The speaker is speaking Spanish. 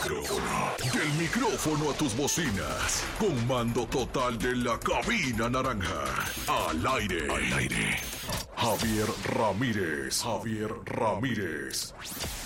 Del micrófono a tus bocinas. Con mando total de la cabina naranja. Al aire. Javier Ramírez.